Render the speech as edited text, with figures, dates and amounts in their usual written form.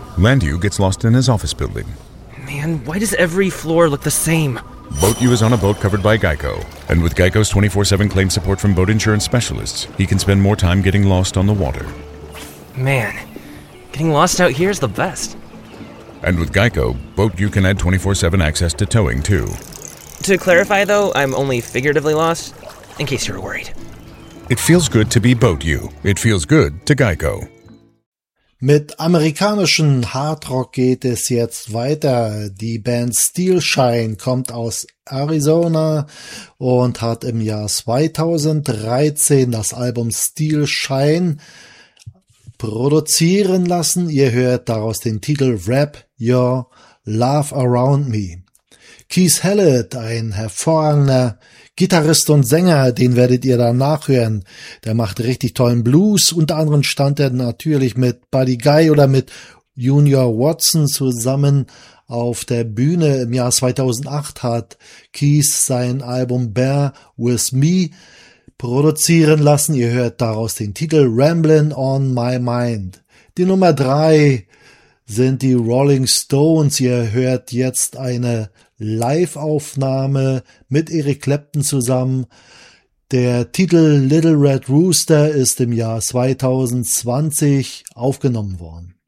Landew gets lost in his office building. Man, why does every floor look the same? Boat U is on a boat covered by Geico. And with Geico's 24/7 claim support from boat insurance specialists, he can spend more time getting lost on the water. Man, getting lost out here is the best. And with Geico, Boat U can add 24/7 access to towing, too. To clarify, though, I'm only figuratively lost, in case you were worried. It feels good to be Boat U. It feels good to Geico. Mit amerikanischen Hardrock geht es jetzt weiter. Die Band Steel Shine kommt aus Arizona und hat im Jahr 2013 das Album Steel Shine produzieren lassen. Ihr hört daraus den Titel Wrap Your Love Around Me. Keith Hallett, ein hervorragender Gitarrist und Sänger, den werdet ihr da nachhören. Der macht richtig tollen Blues. Unter anderem stand er natürlich mit Buddy Guy oder mit Junior Watson zusammen auf der Bühne. Im Jahr 2008 hat Keith sein Album Bear With Me produzieren lassen. Ihr hört daraus den Titel Ramblin' on My Mind. Die Nummer 3 sind die Rolling Stones. Ihr hört jetzt eine Live-Aufnahme mit Eric Clapton zusammen. Der Titel Little Red Rooster ist im Jahr 2020 aufgenommen worden.